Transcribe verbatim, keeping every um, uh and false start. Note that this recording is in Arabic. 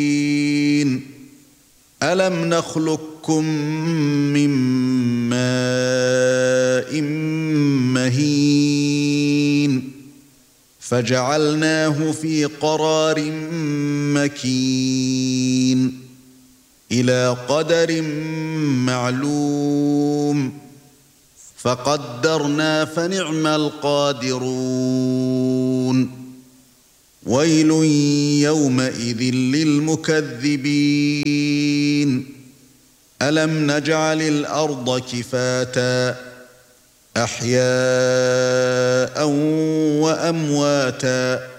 أَلَمْ نَخْلُقكُّم مِّن مَّاءٍ مَّهِينٍ فَجَعَلْنَاهُ فِي قَرَارٍ مَّكِينٍ إِلَى قَدَرٍ مَّعْلُومٍ فَقَدَّرْنَا فَنِعْمَ الْقَادِرُونَ وَيْلٌ يَوْمَئِذٍ لِّلْمُكَذِّبِينَ أَلَمْ نَجْعَلِ الْأَرْضَ كِفَاتًا أَحْيَاءً وَأَمْوَاتًا